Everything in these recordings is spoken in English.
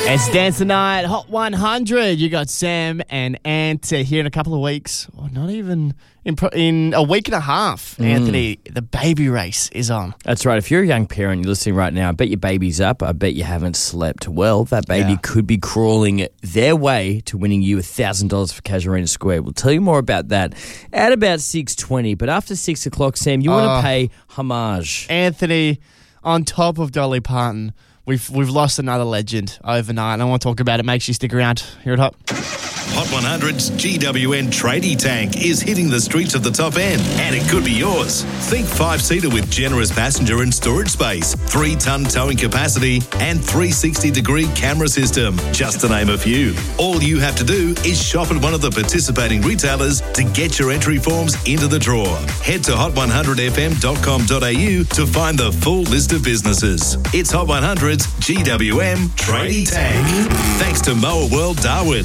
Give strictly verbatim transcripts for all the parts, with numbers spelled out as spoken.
It's Dance the Night, Hot one hundred. You got Sam and Ant here in a couple of weeks. Or not even in pro- in a week and a half, mm. Anthony. The baby race is on. That's right. If you're a young parent, you're listening right now, I bet your baby's up. I bet you haven't slept well. That baby yeah. could be crawling their way to winning you one thousand dollars for Casuarina Square. We'll tell you more about that at about six twenty. But after six o'clock, Sam, you uh, want to pay homage. Anthony, on top of Dolly Parton, We've we've lost another legend overnight, and I want to talk about it. Make sure you stick around here at Hot. Hot one hundred's G W N tradie tank is hitting the streets of the top end, and it could be yours. Think five-seater with generous passenger and storage space, three-ton towing capacity, and three sixty degree camera system, just to name a few. All you have to do is shop at one of the participating retailers to get your entry forms into the draw. Head to hot one hundred f m dot com dot a u to find the full list of businesses. It's Hot one hundred's G W M tradie tank. Thanks to Mower World Darwin.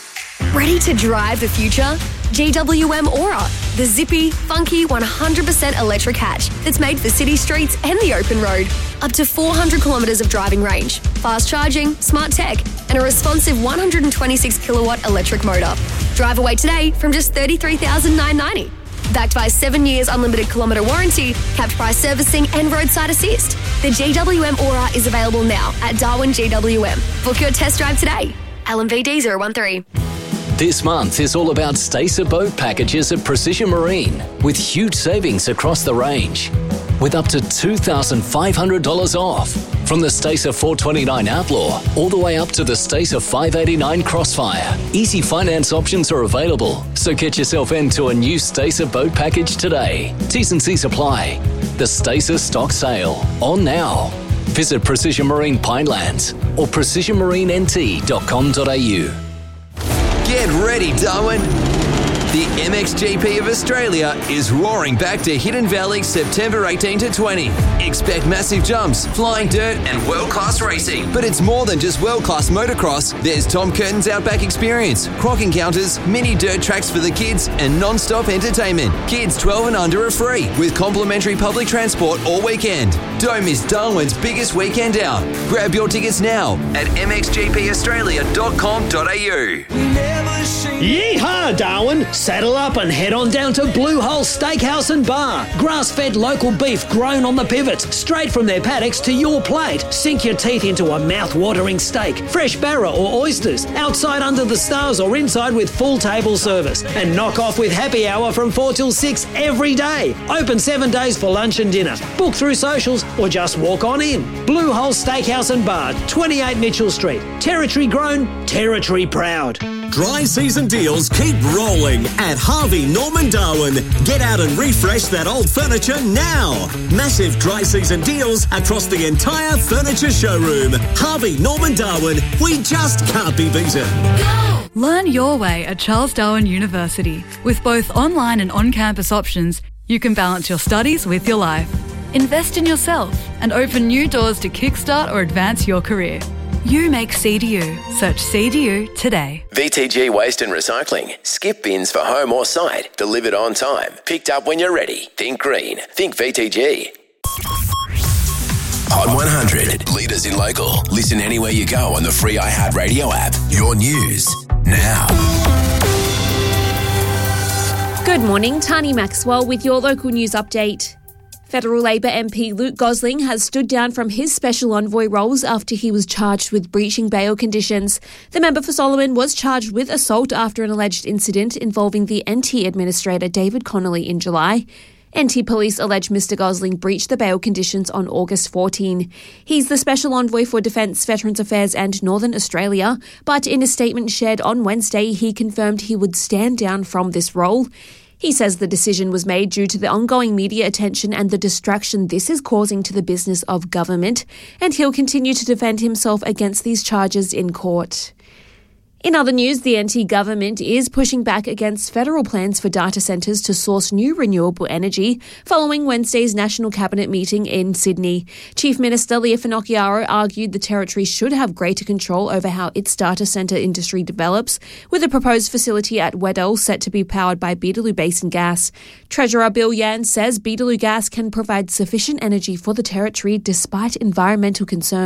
Ready to drive the future? G W M Aura, the zippy, funky, one hundred percent electric hatch that's made for city streets and the open road. Up to four hundred kilometres of driving range, fast charging, smart tech, and a responsive one hundred twenty-six kilowatt electric motor. Drive away today from just thirty-three thousand nine hundred ninety dollars. Backed by seven years unlimited kilometre warranty, capped price servicing and roadside assist. The G W M Aura is available now at Darwin G W M. Book your test drive today. L M V D zero one three. This month is all about Stacer boat packages at Precision Marine, with huge savings across the range. With up to two thousand five hundred dollars off. From the Stacer four twenty-nine Outlaw all the way up to the Stacer five eighty-nine Crossfire. Easy finance options are available, so get yourself into a new Stacer boat package today. T's and C's apply. The Stacer stock sale, on now. Visit Precision Marine Pinelands or precision marine n t dot com dot a u. Get ready, Darwin. The M X G P of Australia is roaring back to Hidden Valley September eighteenth to twentieth. Expect massive jumps, flying dirt and world-class racing. But it's more than just world-class motocross. There's Tom Curtin's Outback Experience, croc encounters, mini dirt tracks for the kids and non-stop entertainment. Kids twelve and under are free with complimentary public transport all weekend. Don't miss Darwin's biggest weekend out. Grab your tickets now at m x g p australia dot com dot a u. Yeehaw, Darwin! Saddle up and head on down to Blue Hole Steakhouse and Bar. Grass-fed local beef grown on the pivots, straight from their paddocks to your plate. Sink your teeth into a mouth-watering steak, fresh barra or oysters, outside under the stars or inside with full table service. And knock off with happy hour from four till six every day. Open seven days for lunch and dinner. Book through socials or just walk on in. Blue Hole Steakhouse and Bar, twenty-eight Mitchell Street. Territory grown, territory proud. Dry season deals keep rolling at Harvey Norman Darwin. Get out and refresh that old furniture now. Massive dry season deals across the entire furniture showroom. Harvey Norman Darwin, we just can't be beaten. Learn your way at Charles Darwin University. With both online and on-campus options, you can balance your studies with your life. Invest in yourself and open new doors to kickstart or advance your career. You make C D U. Search C D U today. V T G Waste and Recycling. Skip bins for home or site. Delivered on time. Picked up when you're ready. Think green. Think V T G. Hot one hundred. Leaders in local. Listen anywhere you go on the free iHeartRadio app. Your news now. Good morning. Tani Maxwell with your local news update. Federal Labor M P Luke Gosling has stood down from his special envoy roles after he was charged with breaching bail conditions. The member for Solomon was charged with assault after an alleged incident involving the N T administrator David Connolly in July. N T police allege Mister Gosling breached the bail conditions on August fourteenth. He's the Special Envoy for Defence, Veterans Affairs and Northern Australia, but in a statement shared on Wednesday, he confirmed he would stand down from this role. He says the decision was made due to the ongoing media attention and the distraction this is causing to the business of government, and he'll continue to defend himself against these charges in court. In other news, the N T government is pushing back against federal plans for data centres to source new renewable energy following Wednesday's National Cabinet meeting in Sydney. Chief Minister Leah Finocchiaro argued the Territory should have greater control over how its data centre industry develops, with a proposed facility at Weddell set to be powered by Beetaloo Basin Gas. Treasurer Bill Yan says Beetaloo Gas can provide sufficient energy for the Territory despite environmental concerns.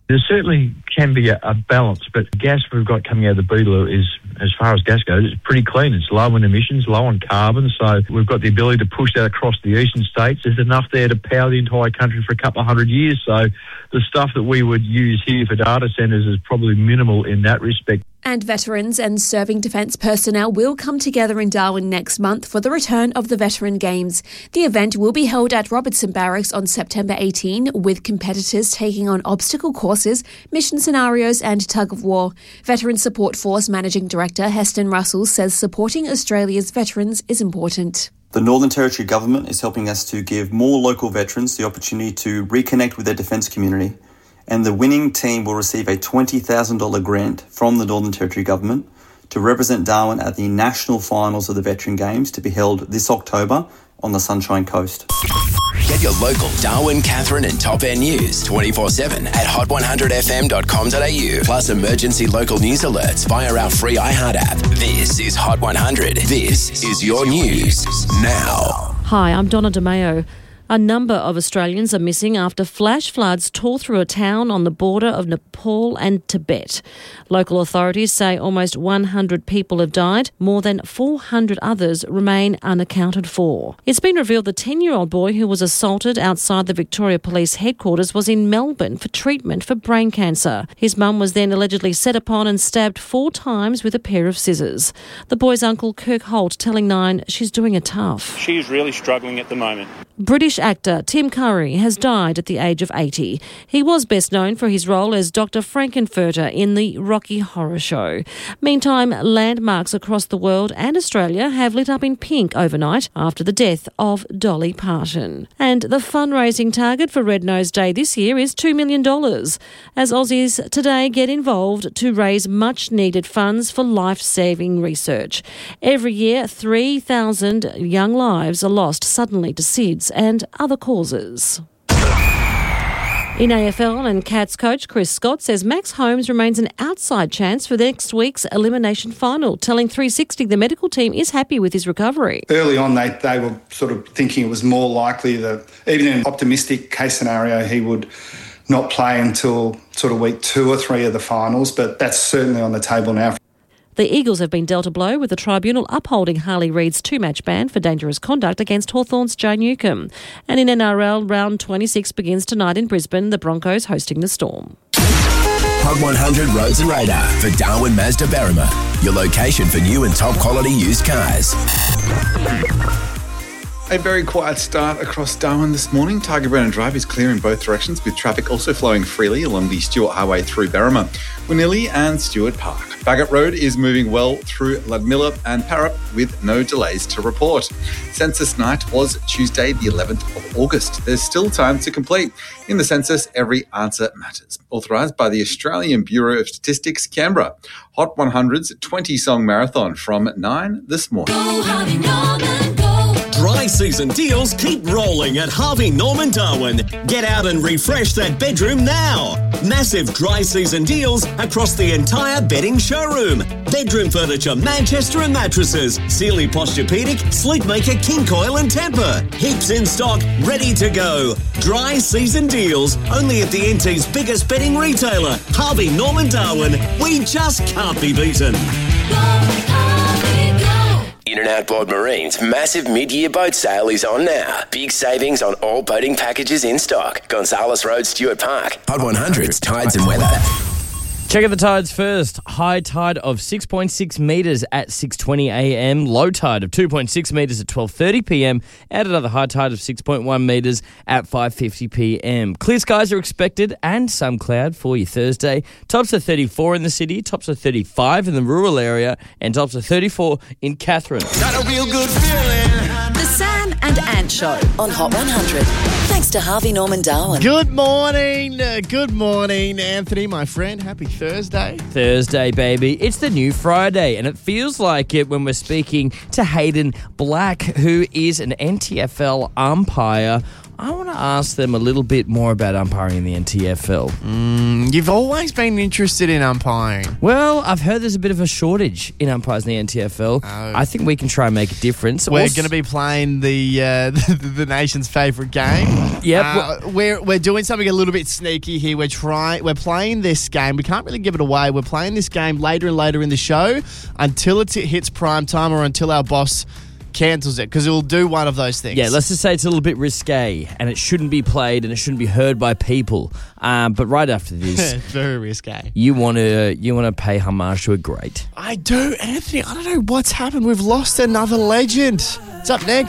There certainly can be a, a balance, but the gas we've got coming out of the Beetaloo is, as far as gas goes, it's pretty clean. It's low in emissions, low on carbon, so we've got the ability to push that across the eastern states. There's enough there to power the entire country for a couple of hundred years, so the stuff that we would use here for data centres is probably minimal in that respect. And veterans and serving defence personnel will come together in Darwin next month for the return of the Veteran Games. The event will be held at Robertson Barracks on September eighteenth, with competitors taking on obstacle courses, mission scenarios and tug-of-war. Veteran Support Force Managing Director Heston Russell says supporting Australia's veterans is important. The Northern Territory Government is helping us to give more local veterans the opportunity to reconnect with their defence community, and the winning team will receive a twenty thousand dollars grant from the Northern Territory Government to represent Darwin at the national finals of the Veteran Games to be held this October on the Sunshine Coast. Get your local Darwin, Katherine and Top End news twenty-four seven at hot one hundred f m dot com dot a u, plus emergency local news alerts via our free iHeart app. This is Hot one hundred. This is your news now. Hi, I'm Donna DeMeo. A number of Australians are missing after flash floods tore through a town on the border of Nepal and Tibet. Local authorities say almost one hundred people have died. More than four hundred others remain unaccounted for. It's been revealed the ten-year-old boy who was assaulted outside the Victoria Police headquarters was in Melbourne for treatment for brain cancer. His mum was then allegedly set upon and stabbed four times with a pair of scissors. The boy's uncle, Kirk Holt, telling Nine she's doing it tough. She's really struggling at the moment. British actor Tim Curry has died at the age of eighty. He was best known for his role as Doctor Frankenfurter in the Rocky Horror Show. Meantime, landmarks across the world and Australia have lit up in pink overnight after the death of Dolly Parton. And the fundraising target for Red Nose Day this year is two million dollars, as Aussies today get involved to raise much-needed funds for life-saving research. Every year, three thousand young lives are lost suddenly to S I D S and other causes. In A F L, and Cats coach Chris Scott says Max Holmes remains an outside chance for next week's elimination final, telling three sixty the medical team is happy with his recovery. Early on, they, they were sort of thinking it was more likely that, even in an optimistic case scenario, he would not play until sort of week two or three of the finals, but that's certainly on the table now. The Eagles have been dealt a blow with the tribunal upholding Harley Reid's two-match ban for dangerous conduct against Hawthorn's Joe Newcombe. And in N R L, round twenty-six begins tonight in Brisbane, the Broncos hosting the Storm. Hot one hundred Roads and Radar for Darwin Mazda Berrima, your location for new and top quality used cars. A very quiet start across Darwin this morning. Tiger Brennan Drive is clear in both directions, with traffic also flowing freely along the Stewart Highway through Berrima, Winnilly and Stewart Park. Bagot Road is moving well through Ludmilla and Parrop with no delays to report. Census night was Tuesday the eleventh of August. There's still time to complete. In the census, every answer matters. Authorised by the Australian Bureau of Statistics, Canberra. Hot one hundred's twenty-song marathon from nine this morning. Go, Harvey Norman, go. Dry season deals keep rolling at Harvey Norman Darwin. Get out and refresh that bedroom now. Massive dry season deals across the entire bedding showroom. Bedroom furniture, Manchester and mattresses, Sealy Posturepedic, Sleepmaker, King Coil and Tempur. Heaps in stock, ready to go. Dry season deals only at the N T's biggest bedding retailer, Harvey Norman Darwin. We just can't be beaten. In and Outboard Marine's massive mid-year boat sale is on now. Big savings on all boating packages in stock. Gonzales Road, Stewart Park. Hot one hundred's Tides and Weather. Check out the tides first. High tide of six point six metres at six twenty a m. Low tide of two point six metres at twelve thirty p m. And another high tide of six point one metres at five fifty p m. Clear skies are expected and some cloud for your Thursday. Tops are thirty-four in the city, tops are thirty-five in the rural area, and tops are thirty-four in Katherine. Got a real good feeling. The Sam and Ant Show on Hot one hundred. Thanks to Harvey Norman Darwin. Good morning. Uh, good morning, Anthony, my friend. Happy Thursday. Thursday, baby. It's the new Friday, and it feels like it when we're speaking to Hayden Black, who is an N T F L umpire. I want to ask them a little bit more about umpiring in the N T F L. Mm, you've always been interested in umpiring. Well, I've heard there's a bit of a shortage in umpires in the N T F L. Oh. I think we can try and make a difference. We're Also- going to be playing the uh, uh, the, the nation's favourite game. Yep. Uh, we're we're doing something a little bit sneaky here. We're trying. We're playing this game. We can't really give it away. We're playing this game later and later in the show until it hits prime time or until our boss cancels it, because it will do one of those things. Yeah, let's just say it's a little bit risque and it shouldn't be played and it shouldn't be heard by people. Um, but right after this, very risque. You want to you want to pay homage to a great. I do, Anthony. I don't know what's happened. We've lost another legend. It's up next.